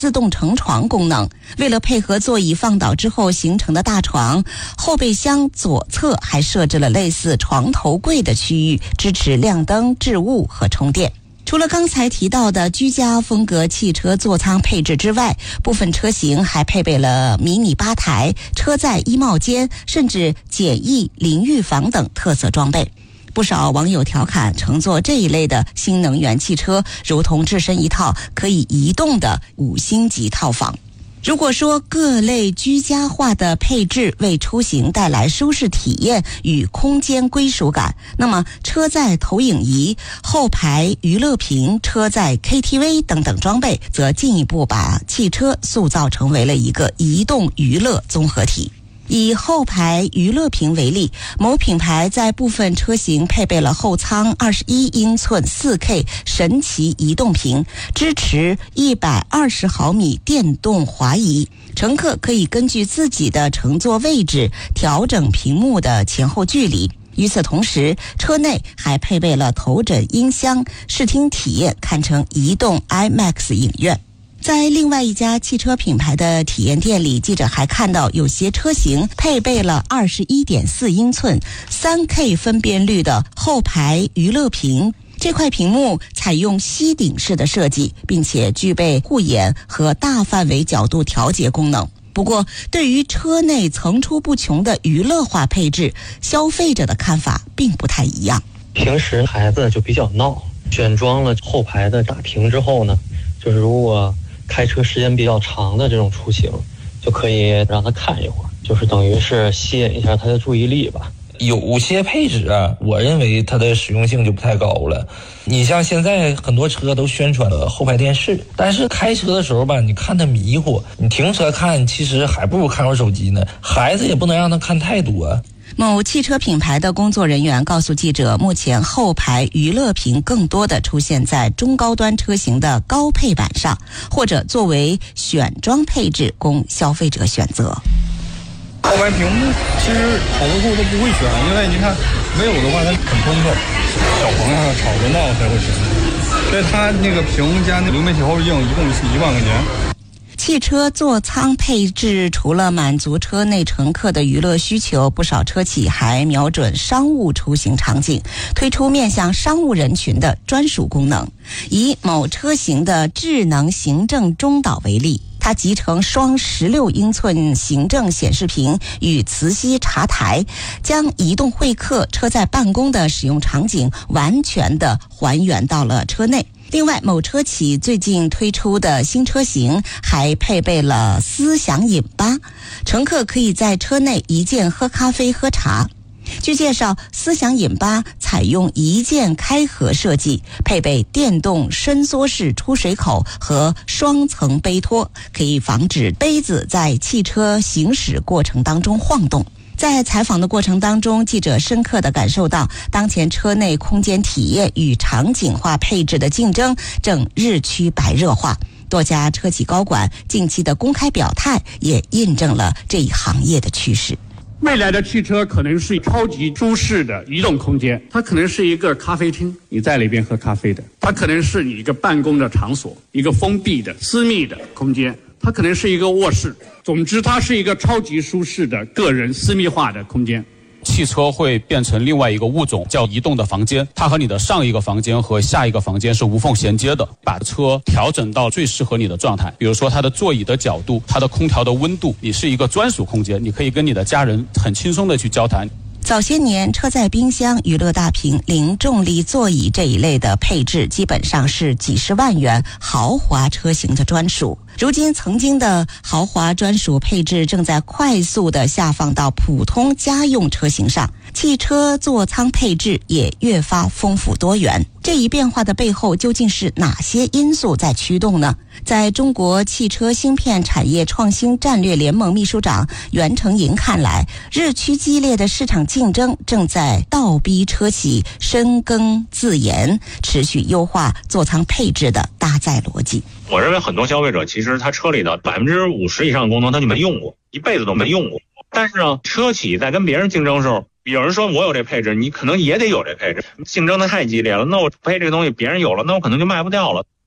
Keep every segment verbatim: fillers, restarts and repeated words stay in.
自动成床功能。为了配合座椅放倒之后形成的大床，后备箱左侧还设置了类似床头柜的区域，支持亮灯、置物和充电。除了刚才提到的居家风格汽车座舱配置之外，部分车型还配备了迷你吧台、车载衣帽间，甚至简易淋浴房等特色装备。不少网友调侃，乘坐这一类的新能源汽车如同置身一套可以移动的五星级套房。如果说各类居家化的配置为出行带来舒适体验与空间归属感，那么车载投影仪、后排娱乐屏、车载 K T V 等等装备则进一步把汽车塑造成为了一个移动娱乐综合体。以后排娱乐屏为例，某品牌在部分车型配备了后舱二十一英寸 四K 神奇移动屏，支持一百二十毫米电动滑移，乘客可以根据自己的乘坐位置调整屏幕的前后距离。与此同时，车内还配备了头枕音箱，视听体验堪称移动 IMAX 影院。在另外一家汽车品牌的体验店里，记者还看到有些车型配备了 二十一点四英寸 三K 分辨率的后排娱乐屏。这块屏幕采用吸顶式的设计，并且具备护眼和大范围角度调节功能。不过，对于车内层出不穷的娱乐化配置，消费者的看法并不太一样。 平时孩子就比较闹，选装了后排的大屏之后呢，就是如果开车时间比较长的这种出行，就可以让他看一会儿，就是等于是吸引一下他的注意力吧。 有些配置啊，我认为它的实用性就不太高了。你像现在很多车都宣传了后排电视，但是开车的时候吧，你看它迷糊，你停车看，其实还不如看会儿手机呢。孩子也不能让他看太多。 某汽车品牌的工作人员告诉记者，目前后排娱乐屏更多的出现在中高端车型的高配版上，或者作为选装配置供消费者选择。 后排屏幕其实好多户都不会选，因为你看没有的话它很崩溃，小朋友吵着闹才会选，所以它那个屏加那流媒体后视镜一共是一万块钱。 汽车座舱配置除了满足车内乘客的娱乐需求，不少车企还瞄准商务出行场景，推出面向商务人群的专属功能。以某车型的智能行政中岛为例，它集成双十六英寸行政显示屏与磁吸茶台，将移动会客、车载办公的使用场景完全的还原到了车内。另外，某车企最近推出的新车型还配备了思享饮吧，乘客可以在车内一键喝咖啡、喝茶。据介绍，思享饮吧采用一键开合设计，配备电动伸缩式出水口和双层杯托，可以防止杯子在汽车行驶过程当中晃动。在采访的过程当中，记者深刻地感受到，当前车内空间体验与场景化配置的竞争正日趋白热化。多家车企高管近期的公开表态，也印证了这一行业的趋势。 未来的汽车可能是超级舒适的移动空间，它可能是一个咖啡厅，你在里边喝咖啡的；它可能是你一个办公的场所，一个封闭的私密的空间；它可能是一个卧室。总之，它是一个超级舒适的个人私密化的空间。 汽车会变成另外一个物种，叫移动的房间，它和你的上一个房间和下一个房间是无缝衔接的，把车调整到最适合你的状态。比如说它的座椅的角度，它的空调的温度，你是一个专属空间，你可以跟你的家人很轻松的去交谈。 早些年，车载冰箱、娱乐大屏、零重力座椅这一类的配置基本上是几十万元豪华车型的专属。如今，曾经的豪华专属配置正在快速的下放到普通家用车型上，汽车座舱配置也越发丰富多元。这一变化的背后究竟是哪些因素在驱动呢？在中国汽车芯片产业创新战略联盟秘书长袁成银看来，日趋激烈的市场竞争正在倒逼车企深耕自研，持续优化座舱配置的搭载逻辑。 我认为很多消费者其实他车里的百分之五十以上的功能他就没用过，一辈子都没用过。但是呢，车企在跟别人竞争的时候，有人说我有这配置，你可能也得有这配置，竞争的太激烈了，那我配这个东西别人有了，那我可能就卖不掉了。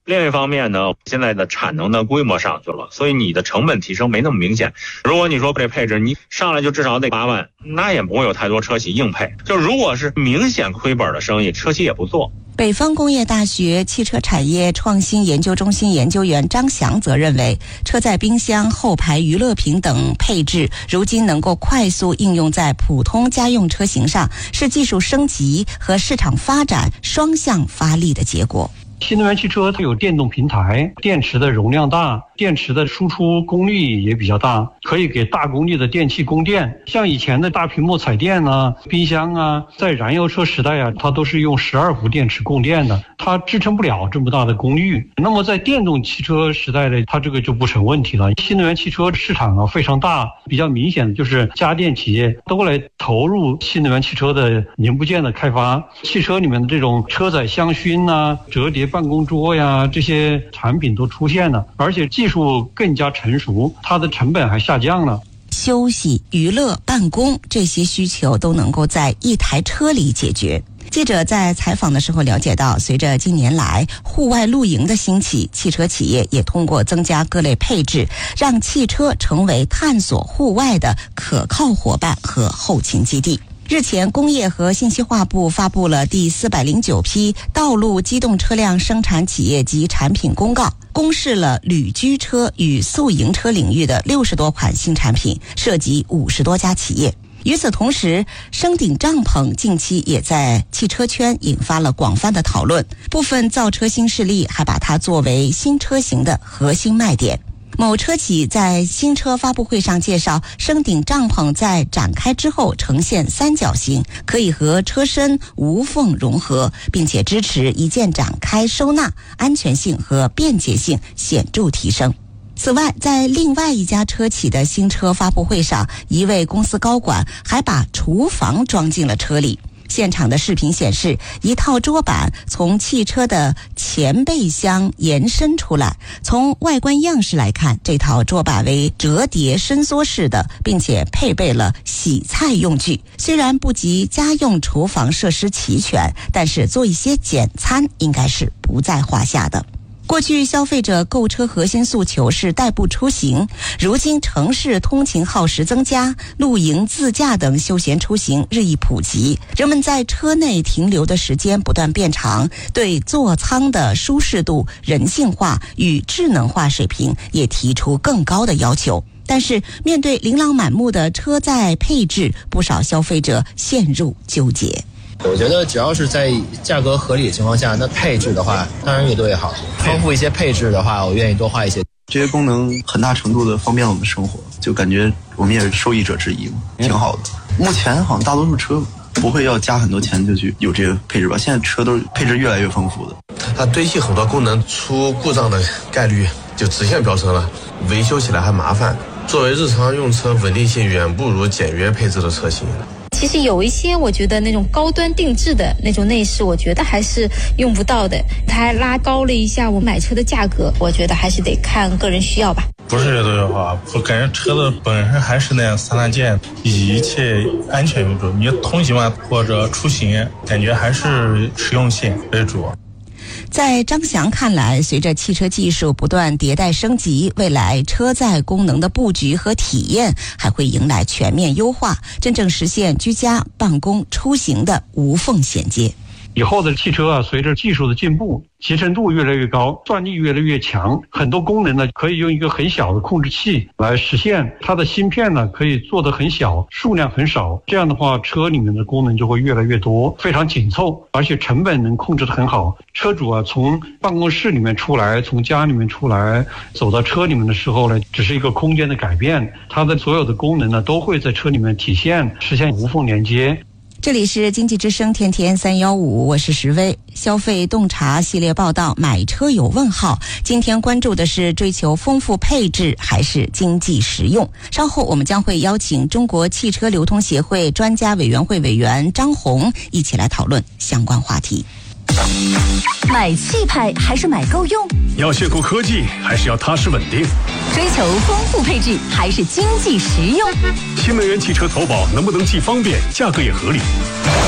另一方面呢，现在的产能的规模上去了，所以你的成本提升没那么明显。如果你说这配置你上来就至少得八万，那也不会有太多车企硬配。就如果是明显亏本的生意，车企也不做。 北方工业大学汽车产业创新研究中心研究员张翔则认为，车载冰箱、后排娱乐屏等配置如今能够快速应用在普通家用车型上，是技术升级和市场发展双向发力的结果。 新能源汽车它有电动平台，电池的容量大，电池的输出功率也比较大，可以给大功率的电器供电。像以前的大屏幕彩电啊、冰箱啊，在燃油车时代啊，它都是用十二伏电池供电的，它支撑不了这么大的功率。那么在电动汽车时代的，它这个就不成问题了。新能源汽车市场啊非常大，比较明显的就是家电企业都来投入新能源汽车的零部件的开发，汽车里面的这种车载香薰啊、折叠办公桌呀，这些产品都出现了，而且技术更加成熟，它的成本还下降了。 休息、娱乐、办公这些需求都能够在一台车里解决。记者在采访的时候了解到，随着近年来户外露营的兴起，汽车企业也通过增加各类配置，让汽车成为探索户外的可靠伙伴和后勤基地。日前，工业和信息化部发布了第四百零九批道路机动车辆生产企业及产品公告，公示了旅居车与宿营车领域的六十多款新产品，涉及五十多家企业。与此同时，升顶帐篷近期也在汽车圈引发了广泛的讨论，部分造车新势力还把它作为新车型的核心卖点。某车企在新车发布会上介绍，升顶帐篷在展开之后呈现三角形，可以和车身无缝融合，并且支持一键展开收纳，安全性和便捷性显著提升。此外，在另外一家车企的新车发布会上，一位公司高管还把厨房装进了车里。现场的视频显示，一套桌板从汽车的前备箱延伸出来。从外观样式来看，这套桌板为折叠伸缩式的，并且配备了洗菜用具。虽然不及家用厨房设施齐全，但是做一些简餐应该是不在话下的。过去消费者购车核心诉求是代步出行，如今城市通勤耗时增加，露营、自驾等休闲出行日益普及，人们在车内停留的时间不断变长，对座舱的舒适度、人性化与智能化水平也提出更高的要求。但是面对琳琅满目的车载配置，不少消费者陷入纠结。 我觉得只要是在价格合理的情况下，那配置的话当然越多越好，丰富一些配置的话我愿意多花一些。 这些功能很大程度的方便了我们生活，就感觉我们也是受益者之一，挺好的。目前好像大多数车不会要加很多钱就去有这个配置吧，现在车都是配置越来越丰富的。 它堆砌很多功能，出故障的概率就直线飙升了，维修起来还麻烦。作为日常用车，稳定性远不如简约配置的车型。 其实有一些我觉得那种高端定制的那种内饰，我觉得还是用不到的，它还拉高了一下我买车的价格，我觉得还是得看个人需要吧。 不是越多越好，我感觉车的本身还是那样三大件，以一切安全为主，你通行嘛或者出行，感觉还是实用性为主。 在张翔看来，随着汽车技术不断迭代升级，未来车载功能的布局和体验还会迎来全面优化，真正实现居家、办公、出行的无缝衔接。 以后的汽车啊，随着技术的进步，集成度越来越高，算力越来越强，很多功能呢可以用一个很小的控制器来实现。它的芯片呢可以做得很小，数量很少，这样的话车里面的功能就会越来越多，非常紧凑，而且成本能控制得很好。车主啊从办公室里面出来，从家里面出来，走到车里面的时候呢，只是一个空间的改变，它的所有的功能呢都会在车里面体现，实现无缝连接。 这里是经济之声天天三一五，我是石薇。消费洞察系列报道，买车有问号。今天关注的是追求丰富配置还是经济实用。稍后我们将会邀请中国汽车流通协会专家委员会委员张红一起来讨论相关话题。 买气派还是买够用？ 要炫酷科技还是要踏实稳定？ 追求丰富配置还是经济实用？ 新能源汽车投保能不能既方便，价格也合理？ 电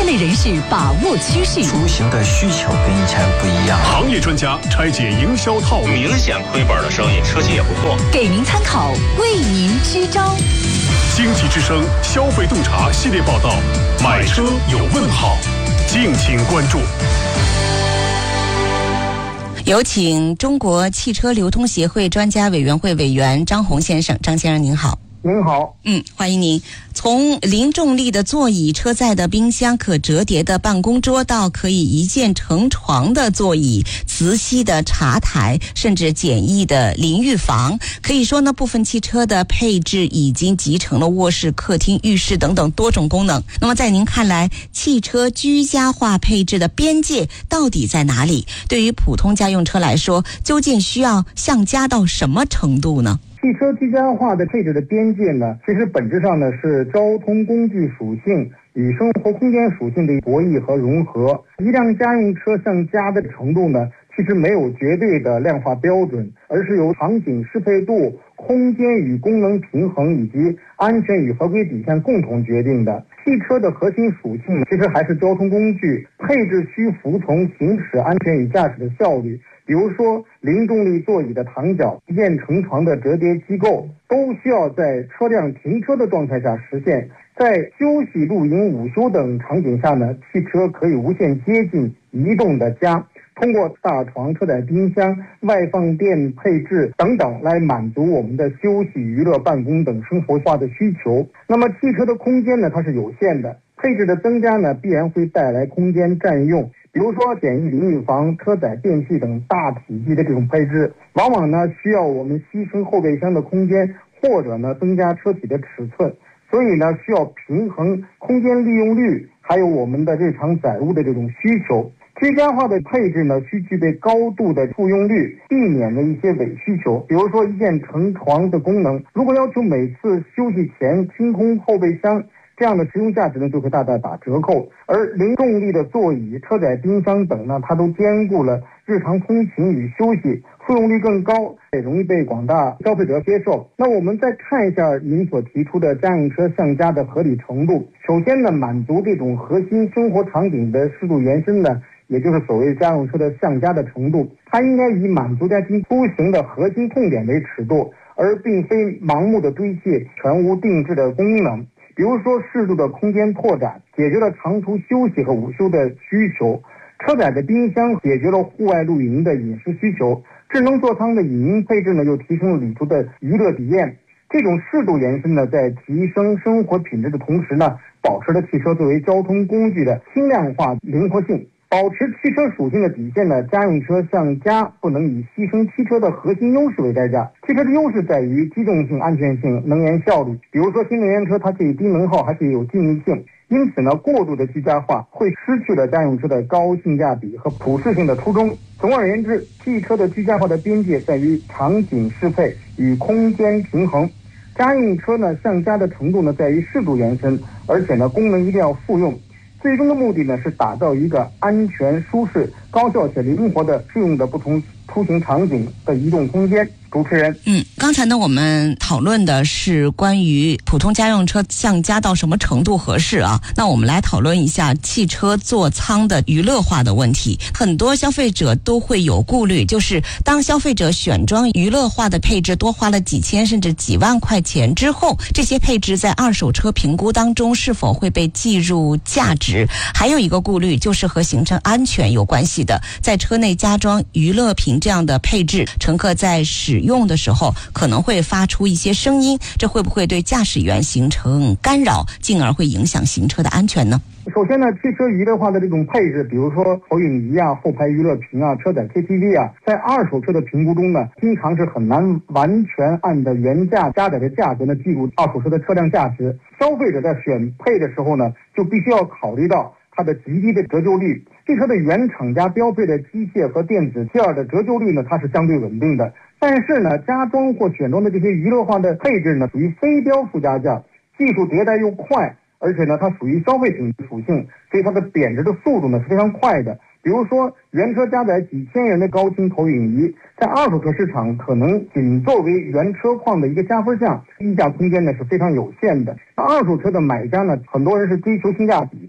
内人士把握趋势， 出行的需求跟以前不一样。 行业专家拆解营销套路， 明显亏本的生意，车企也不做， 给您参考，为您支招。 经济之声消费洞察系列报道，买车有问号，敬请关注。 有请中国汽车流通协会专家委员会委员张红先生。张先生您好。 您好。 嗯，欢迎您。从零重力的座椅、车载的冰箱、可折叠的办公桌，到可以一键成床的座椅、磁吸的茶台，甚至简易的淋浴房，可以说呢，部分汽车的配置已经集成了卧室、客厅、浴室等等多种功能。那么在您看来，汽车居家化配置的边界到底在哪里？对于普通家用车来说，究竟需要向家到什么程度呢？ 汽车居家化的配置的边界呢，其实本质上呢是交通工具属性与生活空间属性的博弈和融合。一辆家用车向家的程度呢，其实没有绝对的量化标准，而是由场景适配度、空间与功能平衡以及安全与合规底线共同决定的。汽车的核心属性其实还是交通工具，配置需服从行驶安全与驾驶的效率。比如说零重力座椅的躺脚、一键成床的折叠机构，都需要在车辆停车的状态下实现。在休息、露营、午休等场景下呢，汽车可以无限接近移动的家，通过大床、车载冰箱、外放电配置等等来满足我们的休息、娱乐、办公等生活化的需求。那么汽车的空间呢，它是有限的，配置的增加呢，必然会带来空间占用。比如说简易淋浴房、车载电器等大体积的这种配置，往往呢需要我们牺牲后备箱的空间，或者呢增加车体的尺寸，所以呢需要平衡空间利用率，还有我们的日常载物的这种需求。居家化的配置呢，需具备高度的复用率，避免了一些伪需求。比如说一键成床的功能，如果要求每次休息前清空后备箱，这样的实用价值呢就会大大打折扣。而零重力的座椅、车载冰箱等呢，它都兼顾了日常通勤与休息，复用率更高，也容易被广大消费者接受。那我们再看一下您所提出的家用车向家的合理程度。首先呢，满足这种核心生活场景的适度延伸呢，也就是所谓家用车的向家的程度，它应该以满足家庭出行的核心痛点为尺度，而并非盲目的堆砌全无定制的功能。比如说适度的空间拓展，解决了长途休息和午休的需求；车载的冰箱解决了户外露营的饮食需求；智能座舱的影音配置呢，又提升了旅途的娱乐体验。这种适度延伸呢，在提升生活品质的同时呢，保持了汽车作为交通工具的轻量化灵活性。保持汽车属性的底线呢，家用车向家不能以牺牲汽车的核心优势为代价。汽车的优势在于机动性、安全性、能源效率。比如说新能源车，它既低能耗，还可以有静谧性。因此呢，过度的居家化会失去了家用车的高性价比和普适性的初衷。总而言之，汽车的居家化的边界在于场景适配与空间平衡。家用车呢向家的程度呢在于适度延伸，而且呢功能一定要复用。最终的目的呢是打造一个安全、舒适、高效且灵活的适用的不同出行场景的移动空间。主持人， 嗯，刚才呢我们讨论的是关于普通家用车向家到什么程度合适啊？那我们来讨论一下汽车座舱的娱乐化的问题。很多消费者都会有顾虑，就是当消费者选装娱乐化的配置多花了几千甚至几万块钱之后，这些配置在二手车评估当中是否会被计入价值？还有一个顾虑就是和行车安全有关系的，在车内加装娱乐屏这样的配置，乘客在使用的时候可能会发出一些声音，这会不会对驾驶员形成干扰，进而会影响行车的安全呢？ 首先呢，汽车娱乐化的这种配置，比如说投影仪啊、后排娱乐屏啊、车载 K T V 啊，在二手车的评估中呢，经常是很难完全按照原价加载的价格呢计入二手车的车辆价值。消费者在选配的时候呢，就必须要考虑到它的极低的折旧率。汽车的原厂家标配的机械和电子件的折旧率呢，它是相对稳定的。但是呢，加装或选装的这些娱乐化的配置呢，属于非标附加价，技术迭代又快，而且呢，它属于消费品属性，所以它的贬值的速度呢是非常快的。比如说，原车加载几千元的高清投影仪，在二手车市场可能仅作为原车况的一个加分项，溢价空间呢是非常有限的。二手车的买家呢，很多人是追求性价比的，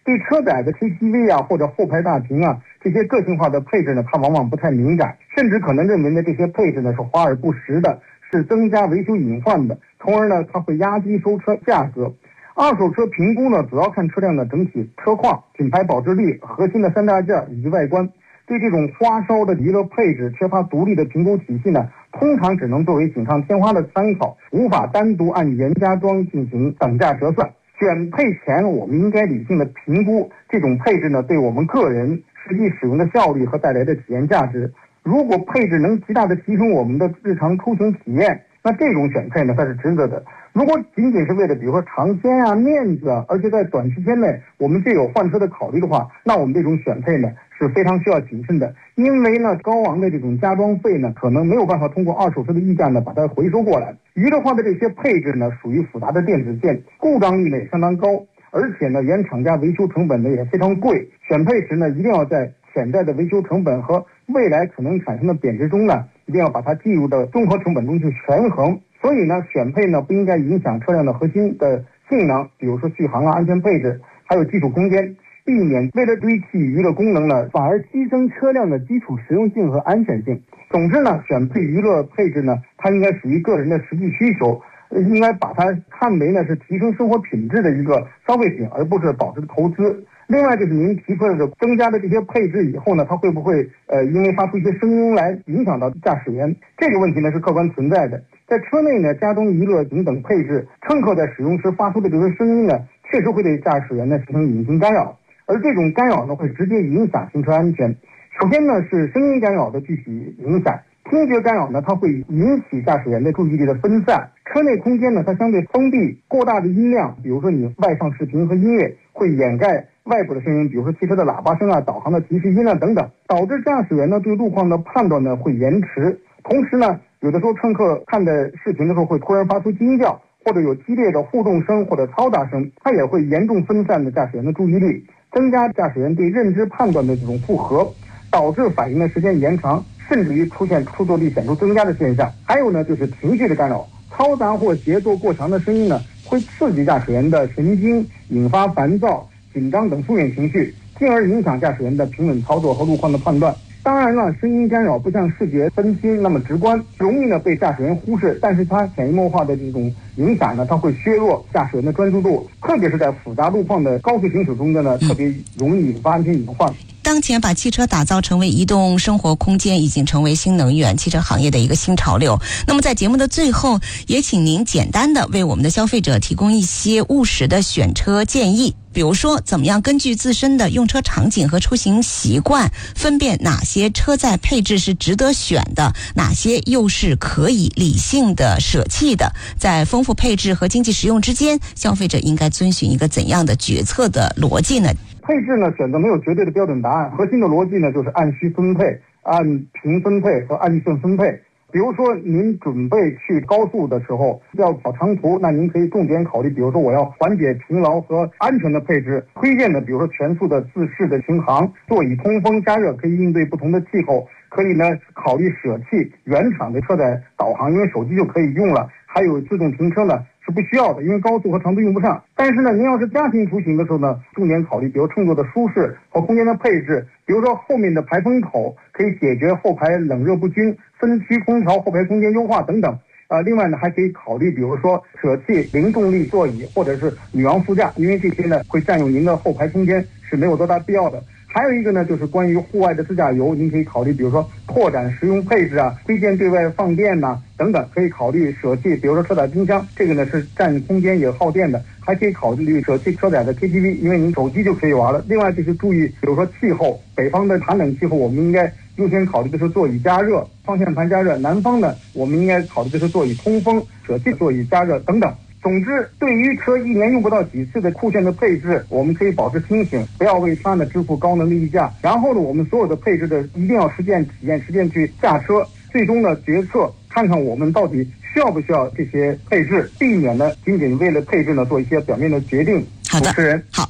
对车载的 K T V 啊或者后排大屏啊这些个性化的配置呢，它往往不太敏感，甚至可能认为呢这些配置呢是华而不实的，是增加维修隐患的，从而呢它会压低收车价格。二手车评估呢，主要看车辆的整体车况、品牌保值率、核心的三大件以及外观。对这种花哨的娱乐配置缺乏独立的评估体系呢，通常只能作为锦上添花的参考，无法单独按原加装进行等价折算。选配前，我们应该理性的评估这种配置呢对我们个人实际使用的效率和带来的体验价值。如果配置能极大的提升我们的日常出行体验，那这种选配呢它是值得的。如果仅仅是为了比如说尝鲜啊、面子啊，而且在短时间内我们就有换车的考虑的话，那我们这种选配呢是非常需要谨慎的。因为呢高昂的这种加装费呢可能没有办法通过二手车的溢价呢把它回收过来。娱乐化的这些配置呢属于复杂的电子件，故障率呢也相当高，而且呢原厂家维修成本呢也非常贵。选配时呢一定要在潜在的维修成本和未来可能产生的贬值中呢，一定要把它计入到综合成本中去权衡。所以呢，选配呢不应该影响车辆的核心的性能，比如说续航啊、安全配置，还有基础空间，避免为了堆砌娱乐功能呢，反而牺牲车辆的基础实用性和安全性。总之呢，选配娱乐配置呢，它应该属于个人的实际需求，应该把它看为呢是提升生活品质的一个消费品，而不是保值的投资。另外就是您提出的增加的这些配置以后呢，它会不会呃因为发出一些声音来影响到驾驶员？这个问题呢是客观存在的。在车内呢加装娱乐等等配置，乘客在使用时发出的这些声音呢，确实会对驾驶员呢形成隐形干扰，而这种干扰呢会直接影响行车安全。首先呢是声音干扰的具体影响。听觉干扰呢，它会引起驾驶员的注意力的分散。车内空间呢，它相对封闭，过大的音量，比如说你外放视频和音乐，会掩盖外部的声音，比如说汽车的喇叭声啊、导航的提示音啊等等，导致驾驶员呢对路况的判断呢会延迟。同时呢，有的时候乘客看的视频的时候会突然发出惊叫，或者有激烈的互动声或者嘈杂声，它也会严重分散的驾驶员的注意力，增加驾驶员对认知判断的这种负荷，导致反应的时间延长，甚至于出现出错率显著增加的现象。还有呢，就是情绪的干扰，嘈杂或节奏过强的声音呢，会刺激驾驶员的神经，引发烦躁、紧张等负面情绪，进而影响驾驶员的平稳操作和路况的判断。当然了，声音干扰不像视觉分析那么直观，容易呢被驾驶员忽视，但是它潜移默化的这种影响呢，它会削弱驾驶员的专注度，特别是在复杂路况的高速行驶中的呢，特别容易引发安全隐患。 当前把汽车打造成为移动生活空间，已经成为新能源汽车行业的一个新潮流。那么在节目的最后，也请您简单的为我们的消费者提供一些务实的选车建议，比如说怎么样根据自身的用车场景和出行习惯，分辨哪些车载配置是值得选的，哪些又是可以理性的舍弃的。在丰富配置和经济实用之间，消费者应该遵循一个怎样的决策的逻辑呢？ 配置呢，选择没有绝对的标准答案，核心的逻辑呢就是按需分配、按频分配和按顺分配。比如说您准备去高速的时候要跑长途，那您可以重点考虑，比如说我要缓解疲劳和安全的配置，推荐的比如说全速的自适的巡航，座椅通风加热，可以应对不同的气候。可以呢考虑舍弃原厂的车载导航，因为手机就可以用了。还有自动停车呢是不需要的，因为高速和长途用不上。但是呢，您要是家庭出行的时候呢，重点考虑比如乘坐的舒适和空间的配置，比如说后面的排风口可以解决后排冷热不均，分区空调后排空间优化等等。呃，另外呢，还可以考虑比如说舍弃零动力座椅或者是女王副驾，因为这些呢会占用您的后排空间，是没有多大必要的。还有一个呢，就是关于户外的自驾游，您可以考虑，比如说拓展实用配置啊，推荐对外放电呐、啊、等等，可以考虑舍弃，比如说车载冰箱，这个呢是占空间也耗电的，还可以考虑舍弃车载的 K T V， 因为您手机就可以玩了。另外就是注意，比如说气候，北方的寒冷气候，我们应该优先考虑的是座椅加热、方向盘加热；南方呢，我们应该考虑的是座椅通风，舍弃座椅加热等等。总之，对于车一年用不到几次的酷炫的配置，我们可以保持清醒，不要为它呢支付高能的溢价。然后呢，我们所有的配置的一定要实践体验，实践去驾车，最终呢决策看看我们到底需要不需要这些配置，避免呢仅仅为了配置呢做一些表面的决定。 好的，好，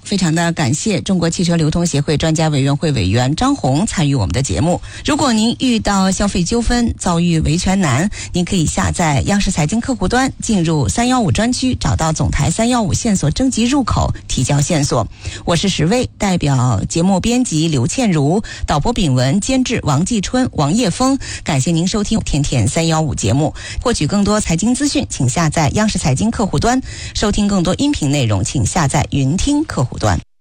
非常的感谢中国汽车流通协会专家委员会委员张红参与我们的节目。如果您遇到消费纠纷，遭遇维权难，您可以下载央视财经客户端，进入三一五专区，找到总台三一五线索征集入口，提交线索。我是石卫，代表节目编辑刘倩茹，导播炳文，监制王继春、王叶峰。感谢您收听天天三一五节目。获取更多财经资讯，请下载央视财经客户端；收听更多音频内容，请下载云听客户端。